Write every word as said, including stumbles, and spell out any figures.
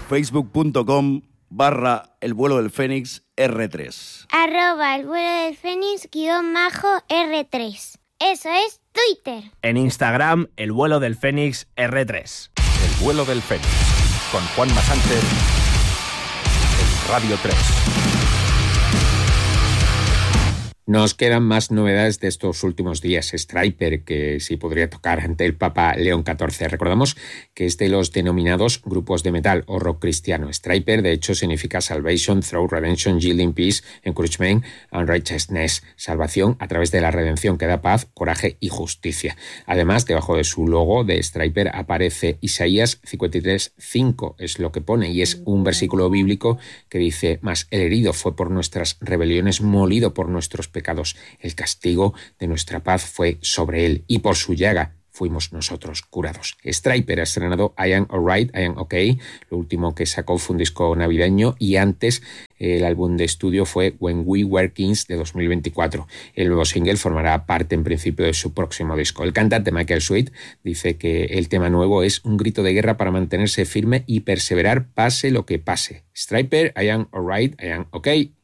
facebook.com barra el vuelo del Fénix R tres. Arroba el vuelo del Fénix guión majo R tres. Eso es Twitter. En Instagram, el vuelo del Fénix R tres. El vuelo del Fénix, con Juanma Sánchez, en Radio tres. Nos quedan más novedades de estos últimos días. Stryper, que sí podría tocar ante el Papa León catorce. Recordamos que es de los denominados grupos de metal o rock cristiano. Stryper, de hecho, significa Salvation through Redemption, Yielding Peace, Encouragement and Righteousness. Salvación a través de la redención que da paz, coraje y justicia. Además, debajo de su logo de Stryper aparece Isaías cincuenta y tres cinco, es lo que pone, y es un versículo bíblico que dice: mas el herido fue por nuestras rebeliones, molido por nuestros pecados. El castigo de nuestra paz fue sobre él, y por su llaga fuimos nosotros curados. Stryper ha estrenado I Am Alright, I Am Okay. Lo último que sacó fue un disco navideño, y antes el álbum de estudio fue When We Were Kings de dos mil veinticuatro. El nuevo single formará parte en principio de su próximo disco. El cantante Michael Sweet dice que el tema nuevo es un grito de guerra para mantenerse firme y perseverar pase lo que pase. Stryper, I Am Alright, I Am Okay.